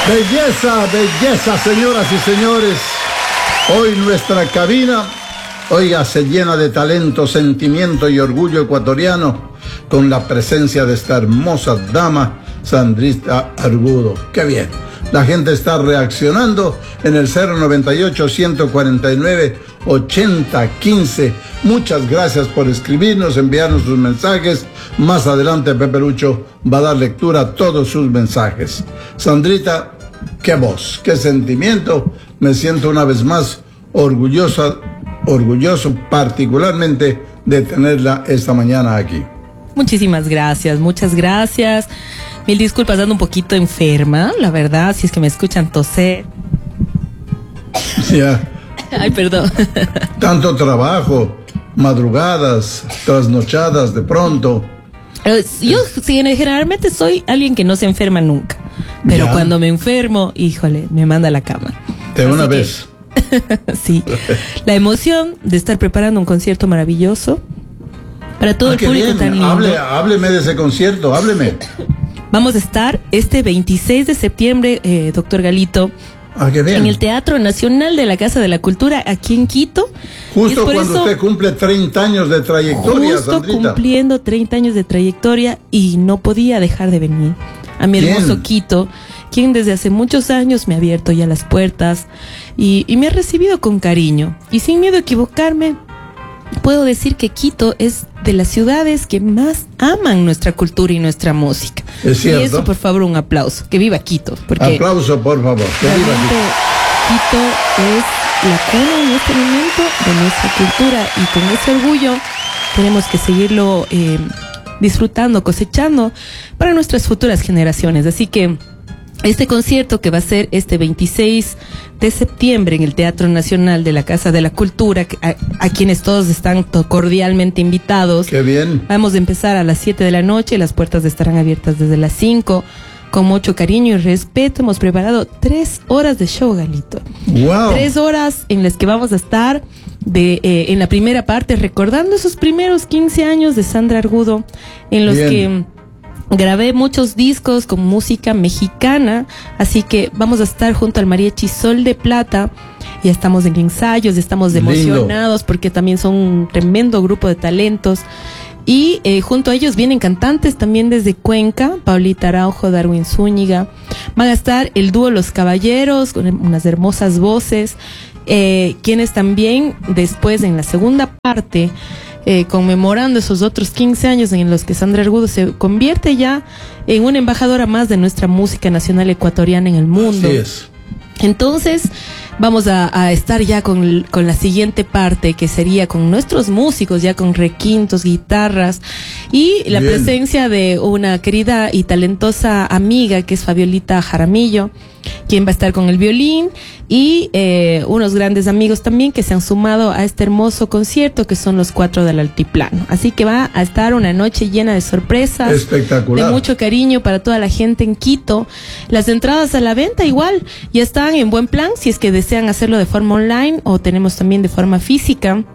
Belleza, belleza, señoras y señores. Hoy nuestra cabina, oiga, se llena de talento, sentimiento y orgullo ecuatoriano con la presencia de esta hermosa dama, Sandrita Argudo. ¡Qué bien! La gente está reaccionando en el 098-149-8015. Muchas gracias por escribirnos, enviarnos sus mensajes. Más adelante Pepe Lucho va a dar lectura a todos sus mensajes. Sandrita, qué voz, qué sentimiento. Me siento una vez más orgulloso particularmente de tenerla esta mañana aquí. Muchísimas gracias, muchas gracias. Mil disculpas, ando un poquito enferma, la verdad, si es que me escuchan toser. Ya. Ay, perdón. Tanto trabajo, madrugadas, trasnochadas de pronto. Yo sí, generalmente soy alguien que no se enferma nunca. Pero cuando me enfermo, híjole, me manda a la cama. De una vez. Sí. La emoción de estar preparando un concierto maravilloso para todo el público bien. tan lindo. Hábleme de ese concierto, hábleme. Vamos a estar este 26 de septiembre, doctor Galito, qué bien. en el Teatro Nacional de la Casa de la Cultura, aquí en Quito. Justo cuando usted cumple 30 años de trayectoria, justo Sandrita. Cumpliendo 30 años de trayectoria y no podía dejar de venir a mi hermoso Quito, quien desde hace muchos años me ha abierto ya las puertas y me ha recibido con cariño. Y sin miedo a equivocarme, puedo decir que Quito es de las ciudades que más aman nuestra cultura y nuestra música. Es cierto. Y eso, por favor, un aplauso. Que viva Quito. Porque aplauso, por favor. Que viva Quito. Quito es la cuna en este momento de nuestra cultura y con ese orgullo tenemos que seguirlo disfrutando, cosechando para nuestras futuras generaciones. Así que este concierto que va a ser este 26 de septiembre en el Teatro Nacional de la Casa de la Cultura, a quienes todos están cordialmente invitados. ¡Qué bien! Vamos a empezar a las 7 de la noche, las puertas estarán abiertas desde las 5. Con mucho cariño y respeto hemos preparado 3 horas de show, Galito. ¡Wow! 3 horas en las que vamos a estar en la primera parte recordando esos primeros 15 años de Sandra Argudo, en los que grabé muchos discos con música mexicana, así que vamos a estar junto al Mariachi Sol de Plata. Ya estamos en ensayos, estamos emocionados porque también son un tremendo grupo de talentos. Y junto a ellos vienen cantantes también desde Cuenca, Paulita Araujo, Darwin Zúñiga. Van a estar el dúo Los Caballeros, con unas hermosas voces, quienes también después en la segunda parte, conmemorando esos otros 15 años en los que Sandra Argudo se convierte ya en una embajadora más de nuestra música nacional ecuatoriana en el mundo. Así es. Entonces vamos a estar ya con la siguiente parte, que sería con nuestros músicos, ya con requintos, guitarras y la presencia de una querida y talentosa amiga que es Fabiolita Jaramillo, quien va a estar con el violín, y unos grandes amigos también que se han sumado a este hermoso concierto, que son los 4 del Altiplano. Así que va a estar una noche llena de sorpresas, espectacular, de mucho cariño para toda la gente en Quito. Las entradas a la venta igual ya están en buen plan, si es que desean hacerlo de forma online, o tenemos también de forma física,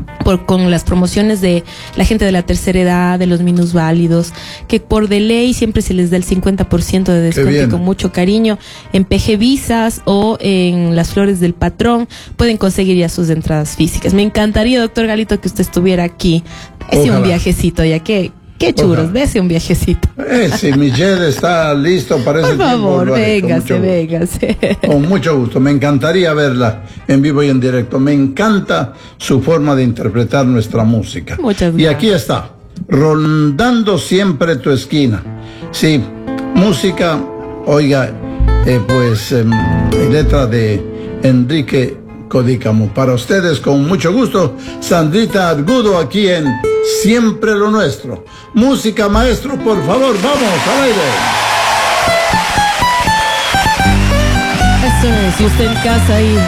con las promociones de la gente de la tercera edad, de los minusválidos, que por de ley siempre se les da el 50% de descuento, con mucho cariño. En PG Visas o en las Flores del Patrón pueden conseguir ya sus entradas físicas. Me encantaría, doctor Galito, que usted estuviera aquí. Es un viajecito, ya que qué churros, dése un viajecito. Si Michelle está listo para ese tiempo. Por favor, véngase. Con mucho gusto, me encantaría verla en vivo y en directo. Me encanta su forma de interpretar nuestra música. Muchas gracias. Y aquí está, rondando siempre tu esquina. Sí, música, oiga, letra de Enrique Codícamo. Para ustedes, con mucho gusto, Sandrita Argudo aquí en Siempre lo Nuestro. Música, maestro, por favor, vamos al aire. Eso es, y usted en casa ahí